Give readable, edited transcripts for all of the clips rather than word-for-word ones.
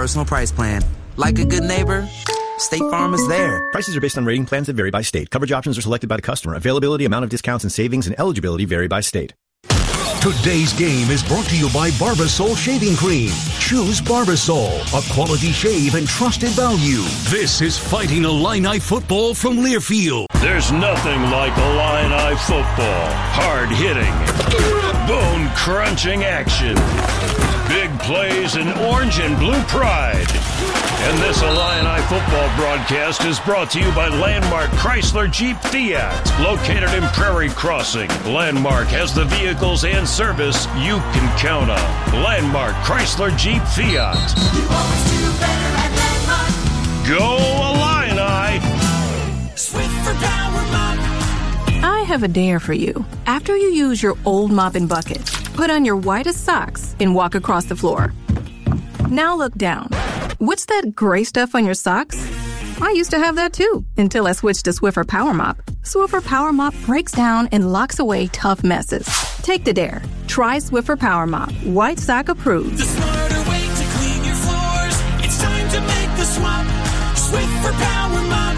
personal price plan. Like a good neighbor, State Farm is there. Prices are based on rating plans that vary by state. Coverage options are selected by the customer. Availability, amount of discounts and savings, and eligibility vary by state. Today's game is brought to you by Barbasol Shaving Cream. Choose Barbasol, a quality shave and trusted value. This is Fighting Illini football from Learfield. There's nothing like Illini football. Hard-hitting, bone-crunching action. Big plays and orange and blue pride. And this Illini football broadcast is brought to you by Landmark Chrysler Jeep Fiat, located in Prairie Crossing. Landmark has the vehicles and service you can count on. Landmark Chrysler Jeep Fiat. You always do better at Landmark. Go Illini! Swiffer Power Mop. I have a dare for you. After you use your old mop and bucket, put on your whitest socks and walk across the floor. Now look down. What's that gray stuff on your socks? I used to have that too, until I switched to Swiffer Power Mop. Swiffer Power Mop breaks down and locks away tough messes. Take the dare. Try Swiffer Power Mop. White sock approved. The smarter way to clean your floors. It's time to make the swap. Swiffer Power Mop.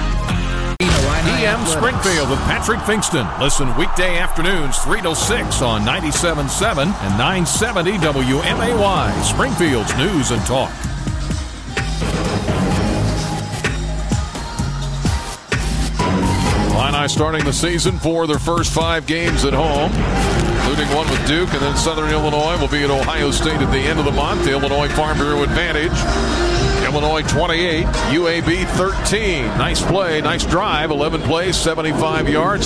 PM Springfield with Patrick Finkston. Listen weekday afternoons 3 to 6 on 97.7 and 970 WMAY. Springfield's News and Talk. Illini starting the season for their first 5 games at home, including one with Duke, and then Southern Illinois will be at Ohio State at the end of the month. The Illinois Farm Bureau advantage. Illinois 28, UAB 13. Nice play, nice drive. 11 plays, 75 yards,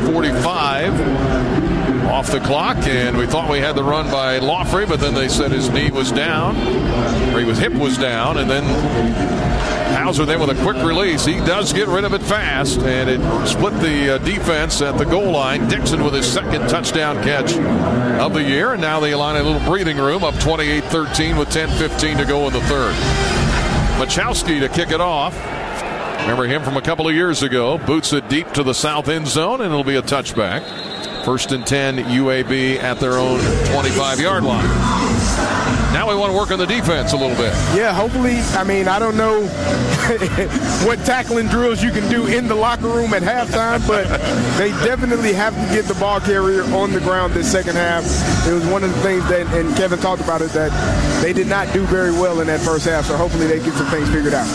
4:45 off the clock. And we thought we had the run by Laughley, but then they said his knee was down, or his hip was down, and then Hauser then with a quick release. He does get rid of it fast, and it split the defense at the goal line. Dixon with his second touchdown catch of the year, and now the Illini a little breathing room, up 28-13 with 10:15 to go in the third. Machowski to kick it off. Remember him from a couple of years ago. Boots it deep to the south end zone, and it'll be a touchback. 1st and 10, UAB at their own 25-yard line. Now we want to work on the defense a little bit. Yeah, hopefully. I mean, I don't know what tackling drills you can do in the locker room at halftime, but they definitely have to get the ball carrier on the ground this second half. It was one of the things that, and Kevin talked about it, that they did not do very well in that first half, so hopefully they get some things figured out.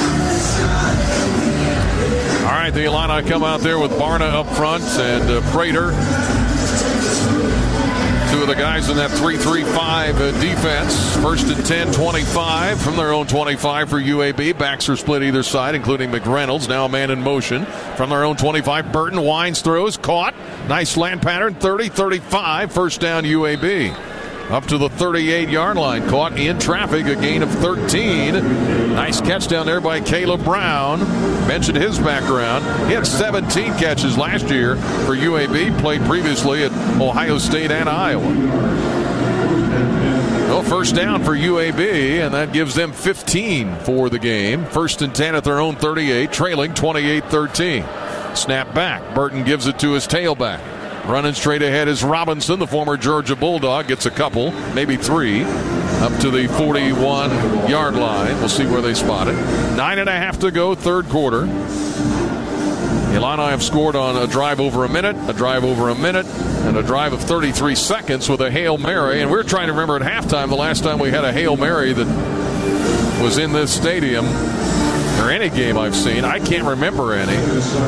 All right, the Illini come out there with Barna up front and Prater. Two of the guys in that 3-3-5 defense. 1st and 10, 25 from their own 25 for UAB. Backs are split either side, including McReynolds. Now a man in motion from their own 25. Burton winds, throws, caught. Nice slant pattern, 30-35. First down UAB. Up to the 38-yard line. Caught in traffic, a gain of 13. Nice catch down there by Caleb Brown. Mentioned his background. He had 17 catches last year for UAB. Played previously at Ohio State and Iowa. Well, first down for UAB, and that gives them 15 for the game. 1st and 10 at their own 38, trailing 28-13. Snap back. Burton gives it to his tailback. Running straight ahead is Robinson, the former Georgia Bulldog. Gets a couple, maybe 3, up to the 41-yard line. We'll see where they spot it. 9.5 to go, third quarter. Illini have scored on a drive over a minute, a drive over a minute, and a drive of 33 seconds with a Hail Mary. And we're trying to remember at halftime the last time we had a Hail Mary that was in this stadium, or any game I've seen. I can't remember any.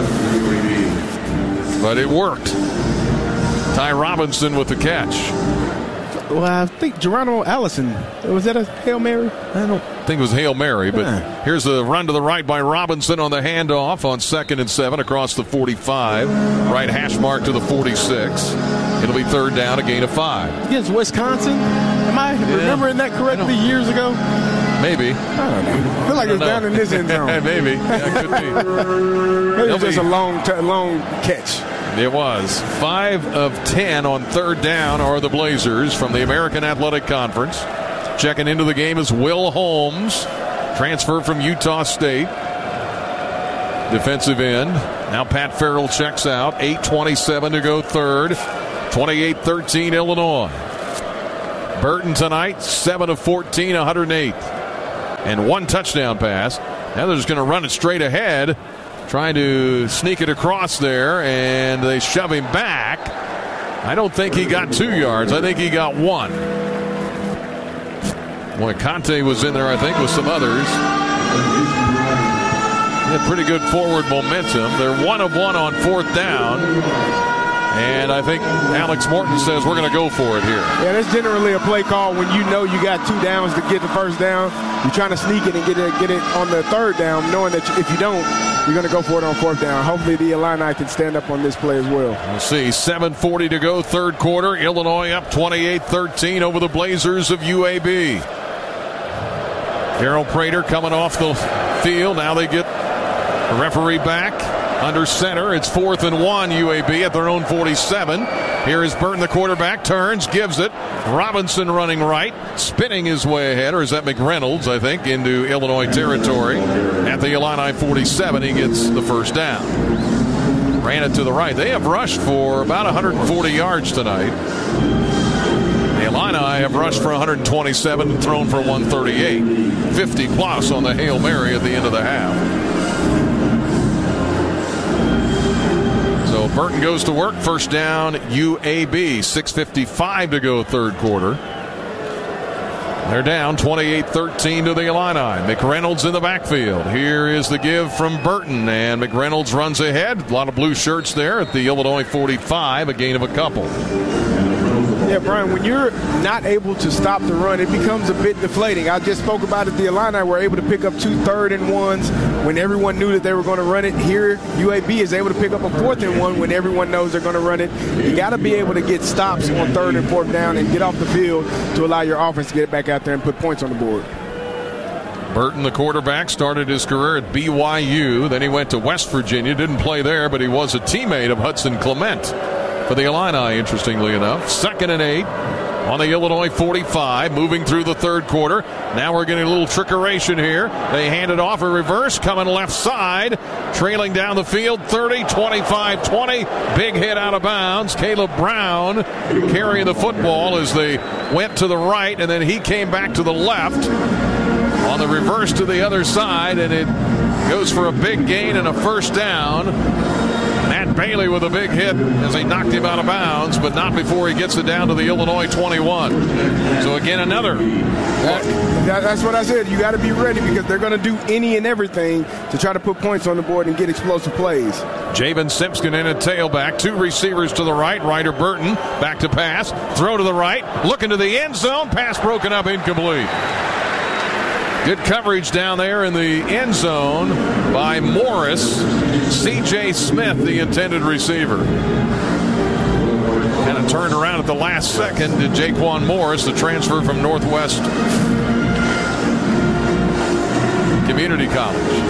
But it worked. Ty Robinson with the catch. Well, I think Geronimo Allison. Was that a Hail Mary? I don't think it was Hail Mary, but here's the run to the right by Robinson on the handoff on 2nd and 7 across the 45. Right hash mark to the 46. It'll be third down, a gain of 5. Against Wisconsin? Am I remembering that correctly years ago? Maybe. I don't know. I feel like it's down in this end zone. Maybe. Yeah, it could be. Maybe it's just a long catch. It was. 5 of 10 on third down are the Blazers from the American Athletic Conference. Checking into the game is Will Holmes, transfer from Utah State. Defensive end. Now Pat Farrell checks out. 8:27 to go third. 28-13 Illinois. Burton tonight, 7 of 14, 108. and 1 touchdown pass. Now they're just going to run it straight ahead, trying to sneak it across there, and they shove him back. I don't think he got 2 yards. I think he got 1. Boy, Conte was in there, I think, with some others. He had pretty good forward momentum. They're 1 of 1 on 4th down. And I think Alex Morton says we're going to go for it here. Yeah, that's generally a play call when you know you got 2 downs to get the first down. You're trying to sneak it and get it on the 3rd down, knowing that if you don't, you're going to go for it on 4th down. Hopefully the Illini can stand up on this play as well. We'll see. 7:40 to go, 3rd quarter. Illinois up 28-13 over the Blazers of UAB. Darryl Prater coming off the field. Now they get the referee back under center. It's 4th and 1 UAB at their own 47. Here is Burton, the quarterback, turns, gives it. Robinson running right, spinning his way ahead, or is that McReynolds, I think, into Illinois territory. At the Illini 47, he gets the first down. Ran it to the right. They have rushed for about 140 yards tonight. The Illini have rushed for 127 and thrown for 138. 50 plus on the Hail Mary at the end of the half. So Burton goes to work. First down, UAB. 6:55 to go, 3rd quarter. They're down 28-13 to the Illini. McReynolds in the backfield. Here is the give from Burton, and McReynolds runs ahead. A lot of blue shirts there at the Illinois 45, a gain of a couple. Yeah, Brian, when you're not able to stop the run, it becomes a bit deflating. I just spoke about it. The Illini were able to pick up 2 3rd and 1s when everyone knew that they were going to run it. Here, UAB is able to pick up a 4th and 1 when everyone knows they're going to run it. You got to be able to get stops on 3rd and 4th down and get off the field to allow your offense to get back out there and put points on the board. Burton, the quarterback, started his career at BYU. Then he went to West Virginia. Didn't play there, but he was a teammate of Hudson Clement for the Illini, interestingly enough. 2nd and 8 on the Illinois 45, moving through the 3rd quarter. Now we're getting a little trickeration here. They hand it off, a reverse, coming left side, trailing down the field, 30, 25, 20. Big hit out of bounds. Caleb Brown carrying the football as they went to the right, and then he came back to the left on the reverse to the other side, and it goes for a big gain and a first down. Matt Bailey with a big hit as he knocked him out of bounds, but not before he gets it down to the Illinois 21. So again, another. That's what I said. You got to be ready because they're going to do any and everything to try to put points on the board and get explosive plays. Javen Simpson in a tailback. 2 receivers to the right. Ryder Burton back to pass. Throw to the right. Looking to the end zone. Pass broken up, incomplete. Good coverage down there in the end zone by Morris. C.J. Smith, the intended receiver. Kind of turned around at the last second to Jaquan Morris, the transfer from Northwest Community College.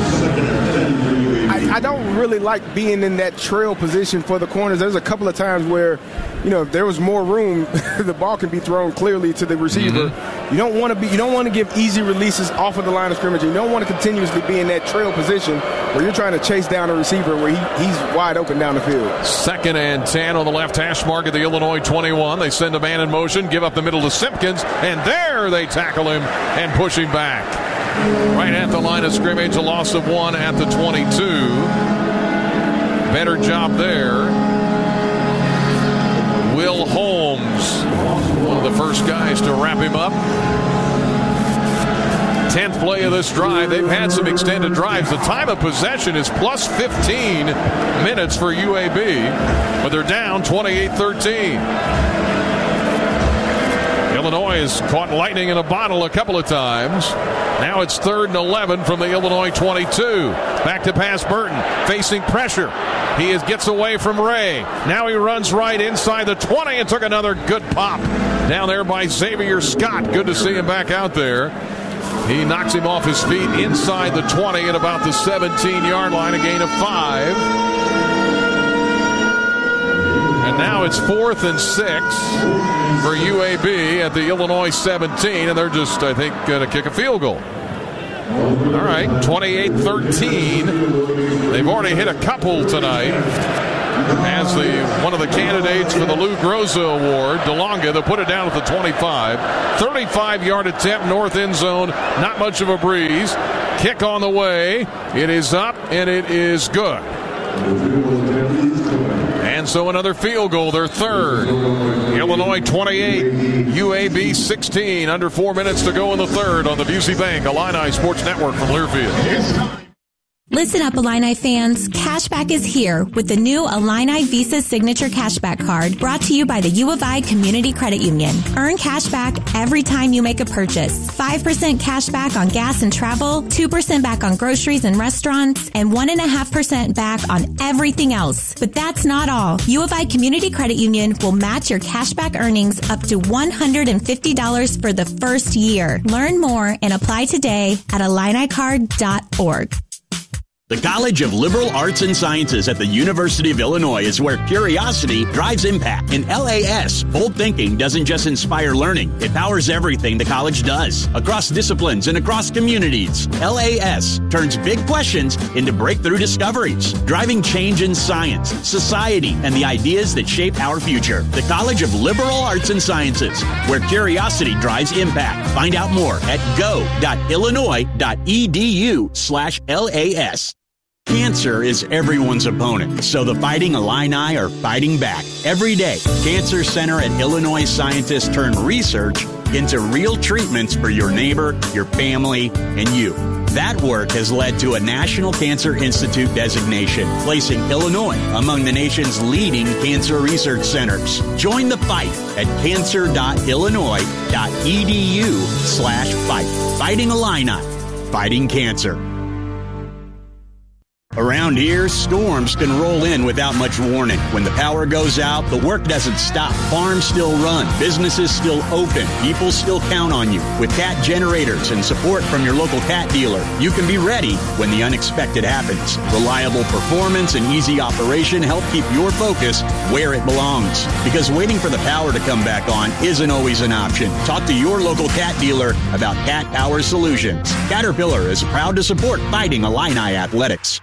I don't really like being in that trail position for the corners. There's a couple of times where, if there was more room, the ball can be thrown clearly to the receiver. Mm-hmm. You don't want to give easy releases off of the line of scrimmage. You don't want to continuously be in that trail position where you're trying to chase down a receiver where he's wide open down the field. 2nd and 10 on the left hash mark at the Illinois 21. They send a man in motion, give up the middle to Simpkins, and there they tackle him and push him back. Right at the line of scrimmage, a loss of 1 at the 22. Better job there. Will Holmes, one of the first guys to wrap him up. 10th play of this drive. They've had some extended drives. The time of possession is plus 15 minutes for UAB, but they're down 28-13. Illinois has caught lightning in a bottle a couple of times. Now it's 3rd and 11 from the Illinois 22. Back to pass Burton, facing pressure. He gets away from Ray. Now he runs right inside the 20 and took another good pop down there by Xavier Scott. Good to see him back out there. He knocks him off his feet inside the 20 at about the 17-yard line, a gain of 5. And now it's 4th and 6 for UAB at the Illinois 17, and they're just, I think, going to kick a field goal. All right, 28-13. They've already hit a couple tonight. As one of the candidates for the Lou Groza Award, DeLonga, they'll put it down at the 25. 35-yard attempt, north end zone. Not much of a breeze. Kick on the way. It is up, and it is good. And so another field goal, their third. Illinois 28, UAB 16. Under 4 minutes to go in the third on the Busey Bank Illini Sports Network from Learfield. Listen up, Illini fans. Cashback is here with the new Illini Visa Signature Cashback Card brought to you by the U of I Community Credit Union. Earn cashback every time you make a purchase. 5% cashback on gas and travel, 2% back on groceries and restaurants, and 1.5% back on everything else. But that's not all. U of I Community Credit Union will match your cashback earnings up to $150 for the first year. Learn more and apply today at IlliniCard.org. The College of Liberal Arts and Sciences at the University of Illinois is where curiosity drives impact. In LAS, bold thinking doesn't just inspire learning. It powers everything the college does, across disciplines and across communities. LAS turns big questions into breakthrough discoveries, driving change in science, society, and the ideas that shape our future. The College of Liberal Arts and Sciences, where curiosity drives impact. Find out more at go.illinois.edu/LAS. Cancer is everyone's opponent, so the Fighting Illini are fighting back. Every day, Cancer Center and Illinois scientists turn research into real treatments for your neighbor, your family, and you. That work has led to a National Cancer Institute designation, placing Illinois among the nation's leading cancer research centers. Join the fight at cancer.illinois.edu/fight. Fighting Illini, fighting cancer. Around here, storms can roll in without much warning. When the power goes out, the work doesn't stop. Farms still run. Businesses still open. People still count on you. With CAT generators and support from your local CAT dealer, you can be ready when the unexpected happens. Reliable performance and easy operation help keep your focus where it belongs. Because waiting for the power to come back on isn't always an option. Talk to your local CAT dealer about CAT Power Solutions. Caterpillar is proud to support Fighting Illini Athletics.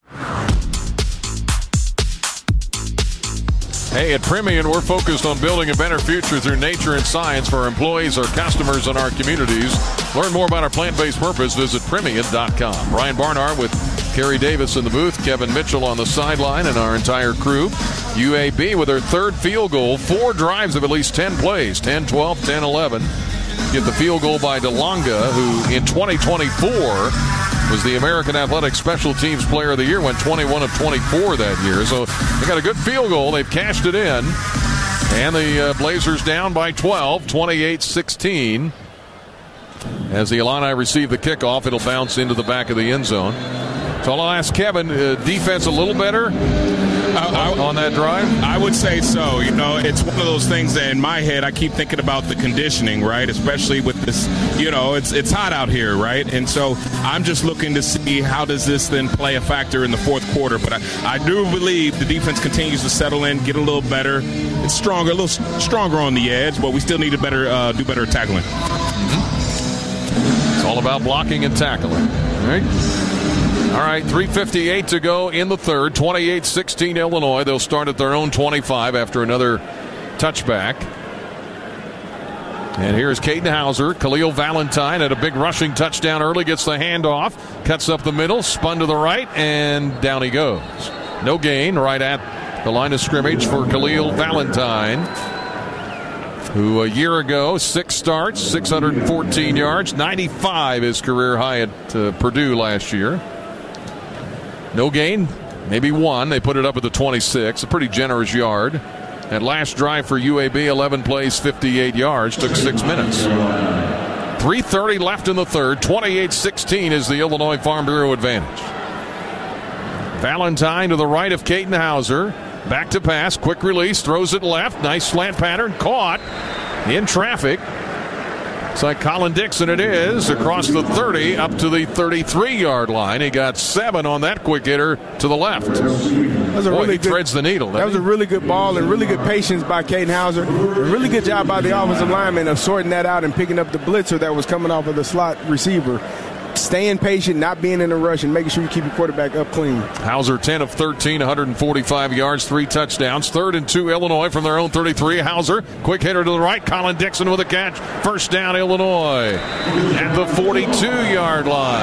Hey, at Premium, we're focused on building a better future through nature and science for our employees, our customers, and our communities. Learn more about our plant-based purpose. Visit Premium.com. Ryan Barnhart with Kerry Davis in the booth, Kevin Mitchell on the sideline, and our entire crew. UAB with their third field goal. 4 drives of at least 10 plays, 10, 12, 10, 11. Get the field goal by DeLonga, who in 2024 was the American Athletic Special Teams Player of the Year, went 21 of 24 that year. So they got a good field goal. They've cashed it in. And the Blazers down by 12, 28-16. As the Illini receive the kickoff, it'll bounce into the back of the end zone. So I'll ask Kevin, defense a little better on that drive? I would say so. You know, it's one of those things that in my head I keep thinking about the conditioning, right? Especially with this, you know, it's hot out here, right? And so I'm just looking to see how does this then play a factor in the fourth quarter. But I do believe the defense continues to settle in, get a little better. It's stronger, a little stronger on the edge, but we still need to do better tackling. It's all about blocking and tackling. All right, 3:58 to go in the third. 28-16 Illinois. They'll start at their own 25 after another touchback. And here's Caden Hauser. Khalil Valentine had a big rushing touchdown early. Gets the handoff. Cuts up the middle. Spun to the right. And down he goes. No gain right at the line of scrimmage for Khalil Valentine, who a year ago, 6 starts, 614 yards, 95 his career high at Purdue last year. No gain, maybe 1. They put it up at the 26, a pretty generous yard. That last drive for UAB, 11 plays, 58 yards, took 6 minutes. 3:30 left in the third. 28-16 is the Illinois Farm Bureau advantage. Valentine to the right of Caden Hauser. Back to pass, quick release, throws it left. Nice slant pattern, caught in traffic. It's like Colin Dixon it is, across the 30 up to the 33-yard line. He got 7 on that quick hitter to the left. He threads the needle. That was a really good ball and really good patience by Caden Hauser. A really good job by the offensive lineman of sorting that out and picking up the blitzer that was coming off of the slot receiver. staying patient, not being in a rush, and making sure you keep your quarterback up clean. Hauser 10 of 13, 145 yards, 3 touchdowns. 3rd and 2, Illinois from their own 33. Hauser, quick hitter to the right. Colin Dixon with a catch. First down, Illinois at the 42-yard line.